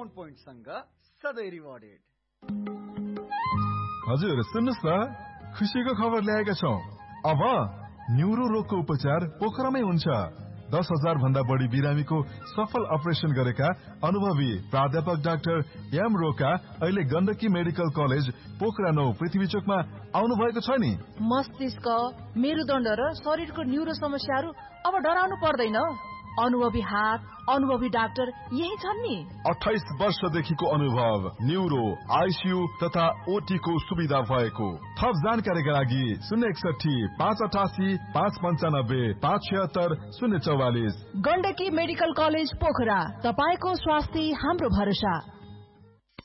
Bone पोइन्टसँग सधैँ rewarded. हजुर सुन्नुस् न, खुसीको खबर ल्याएका छौं। अब न्युरो रोगको उपचार पोखरामै हुन्छ। 10,000 भन्दा बढी बिरामीको सफल अपरेसन गरेका अनुभवी प्राध्यापक डाक्टर एम रोका अहिले गण्डकी मेडिकल कलेज पोखरा 9 पृथ्वीचोकमा आउनु भएको छ नि। मस्तिष्क, मेरुदण्ड र शरीरको न्युरो समस्याहरू अब डराउनु पर्दैन। अनुभवी हात, अनुभवी डाक्टर यही छन् नि। 28 वर्षदेखिको अनुभव, न्युरो, आइसियु तथा ओटी को सुविधा भएको। थप जानकारीका लागि 061 588 595 576 044। गण्डकी मेडिकल कलेज पोखरा, तपाईको स्वास्थ्य हाम्रो भरोसा।